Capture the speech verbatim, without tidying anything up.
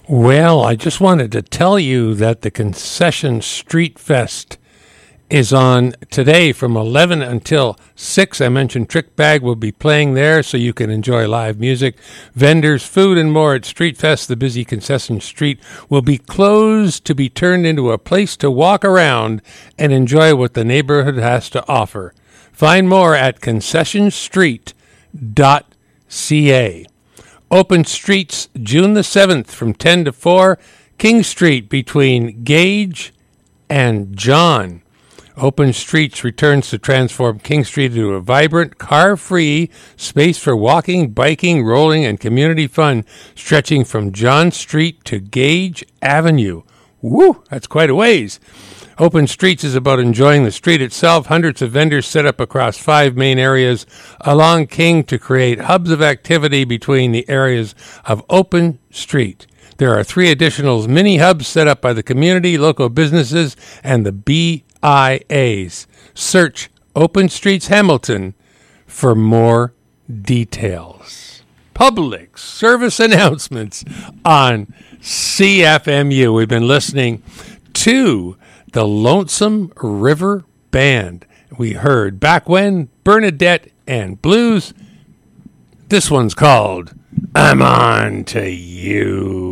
Well, I just wanted to tell you that the Concession Street Fest is on today from eleven until six. I mentioned Trick Bag will be playing there, so you can enjoy live music, vendors, food, and more at Street Fest. The busy Concession Street will be closed to be turned into a place to walk around and enjoy what the neighborhood has to offer. Find more at concession street dot c a. Open Streets, June the seventh from ten to four, King Street between Gage and John. Open Streets returns to transform King Street into a vibrant, car-free space for walking, biking, rolling, and community fun, stretching from John Street to Gage Avenue. Woo, that's quite a ways. Open Streets is about enjoying the street itself. Hundreds of vendors set up across five main areas along King to create hubs of activity between the areas of Open Street. There are three additional mini hubs set up by the community, local businesses, and the B I As. Search Open Streets Hamilton for more details. Public service announcements on C F M U. We've been listening to the Lonesome River Band. We heard Back When, Bernadette, and Blues. This one's called I'm On To You.